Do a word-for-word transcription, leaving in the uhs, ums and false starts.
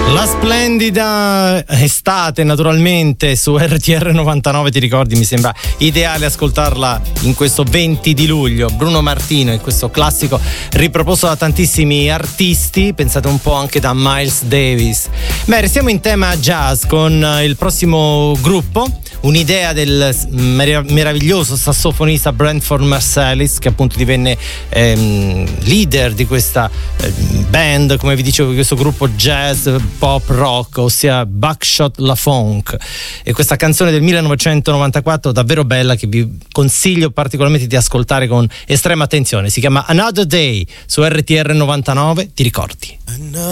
La splendida estate naturalmente su R T R novantanove, ti ricordi? Mi sembra ideale ascoltarla in questo venti di luglio. Bruno Martino e questo classico riproposto da tantissimi artisti, pensate un po' anche da Miles Davis. Beh, restiamo in tema jazz con il prossimo gruppo, un'idea del mer- meraviglioso sassofonista Branford Marsalis, che appunto divenne ehm, leader di questa eh, band, come vi dicevo, di questo gruppo jazz pop rock, ossia Buckshot La Funk, e questa canzone del millenovecentonovantaquattro davvero bella che vi consiglio particolarmente di ascoltare con estrema attenzione, si chiama Another Day su R T R novantanove, ti ricordi?